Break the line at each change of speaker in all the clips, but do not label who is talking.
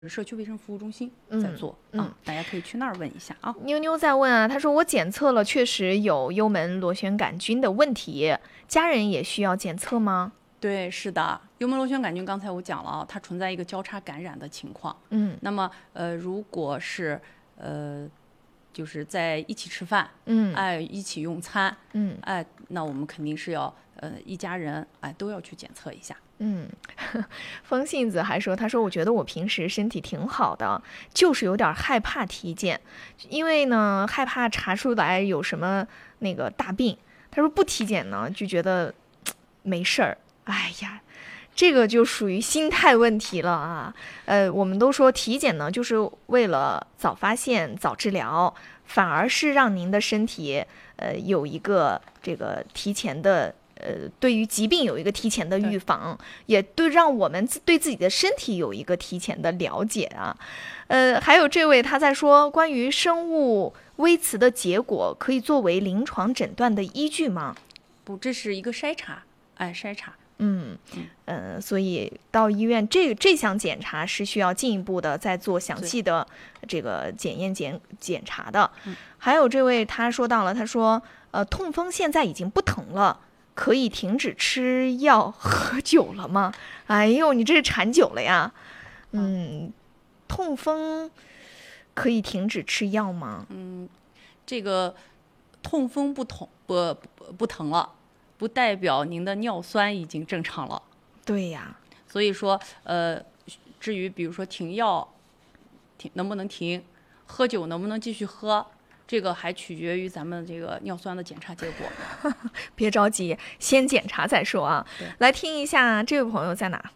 社区卫生服务中心在做大家可以去那儿问一下啊。
妞妞在问啊，她说我检测了，确实有幽门螺旋杆菌的问题，家人也需要检测吗？
对，是的，幽门螺旋杆菌刚才我讲了啊，它存在一个交叉感染的情况。那么如果是就是在一起吃饭，一起用餐，那我们肯定是要一家人都要去检测一下。
风信子还说，他说我觉得我平时身体挺好的，就是有点害怕体检，因为呢害怕查出来有什么那个大病。他说不体检呢就觉得没事儿。哎呀，这个就属于心态问题了啊。我们都说体检呢就是为了早发现早治疗，反而是让您的身体有一个这个提前的对于疾病有一个提前的预防，也让我们对自己的身体有一个提前的了解啊。还有这位他在说，关于生物微词的结果可以作为临床诊断的依据吗？
不，这是一个筛查，筛查。
所以到医院这项检查是需要进一步的再做详细的这个检验检查的。还有这位他说到了，他说痛风现在已经不疼了，可以停止吃药喝酒了吗？哎呦，你这是馋酒了呀。痛风可以停止吃药吗？
这个痛风不疼了，不代表您的尿酸已经正常了。
对呀，
所以说至于比如说停药能不能停，喝酒能不能继续喝，这个还取决于咱们这个尿酸的检查结果。
别着急，先检查再说啊。来听一下这位朋友在哪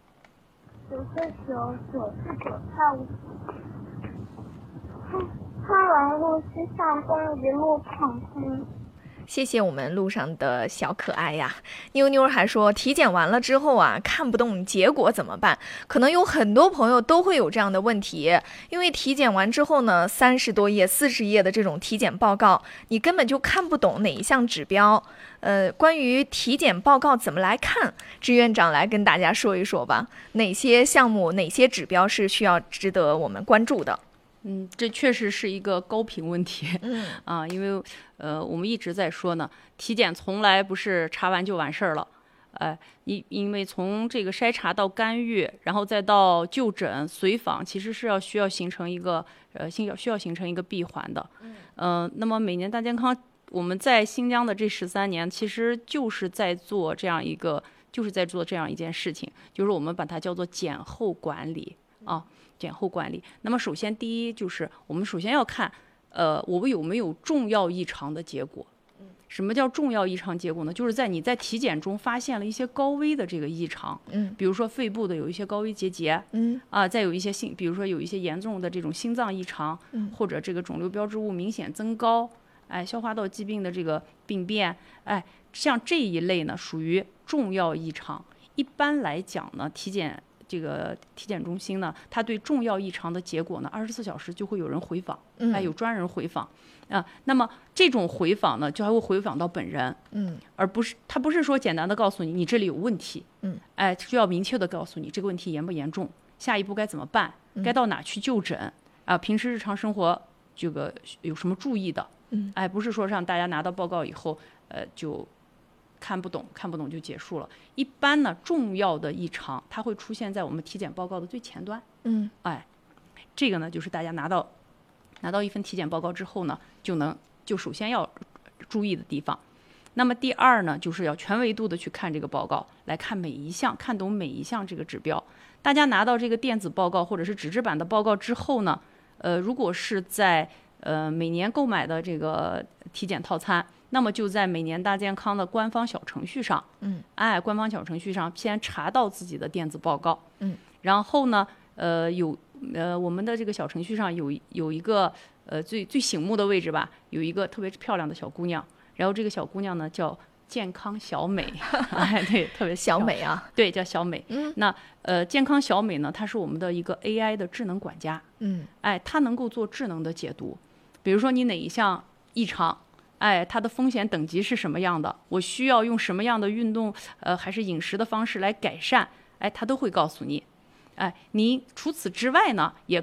？9499495，看完路是上班一路躺平。
谢谢我们路上的小可爱呀。妞妞还说，体检完了之后啊，看不懂结果怎么办？可能有很多朋友都会有这样的问题，因为体检完之后呢，30多页、40页的这种体检报告，你根本就看不懂哪一项指标。关于体检报告怎么来看，支院长来跟大家说一说吧，哪些项目、哪些指标是需要值得我们关注的？
这确实是一个高频问题。因为我们一直在说呢，体检从来不是查完就完事儿了。因为从这个筛查到干预，然后再到就诊、随访，其实是需要形成一个闭环的。那么每年大健康，我们在新疆的这13年，其实就是在做这样一件事情，就是我们把它叫做检后管理啊。检后管理。那么首先第一就是我们首先要看我们有没有重要异常的结果。什么叫重要异常结果呢？就是你在体检中发现了一些高危的这个异常，比如说肺部的有一些高危结节，再有一些比如说有一些严重的这种心脏异常，或者这个肿瘤标志物明显增高，消化道疾病的这个病变，像这一类呢属于重要异常。一般来讲呢，体检中心呢，它对重要异常的结果呢，24小时就会有人回访，有专人回访那么这种回访呢，就还会回访到本人，而不是他不是说简单的告诉你这里有问题，需要明确的告诉你这个问题严不严重，下一步该怎么办，该到哪去就诊平时日常生活这个有什么注意的，不是说让大家拿到报告以后就看不懂就结束了。一般呢，重要的异常它会出现在我们体检报告的最前端。这个呢，就是大家拿到一份体检报告之后呢，就首先要注意的地方。那么第二呢，就是要全维度的去看这个报告，来看每一项，看懂每一项这个指标。大家拿到这个电子报告或者是纸质版的报告之后呢，如果是在每年购买的这个体检套餐，那么就在每年大健康的官方小程序上，官方小程序上先查到自己的电子报告，然后呢，我们的这个小程序上有一个最醒目的位置吧，有一个特别漂亮的小姑娘，然后这个小姑娘呢叫健康小美，对，特别
小美啊，
对，叫小美。那健康小美呢，它是我们的一个 AI 的智能管家，它能够做智能的解读，比如说你哪一项异常。它的风险等级是什么样的？我需要用什么样的运动还是饮食的方式来改善？它都会告诉你。 哎，您除此之外呢，也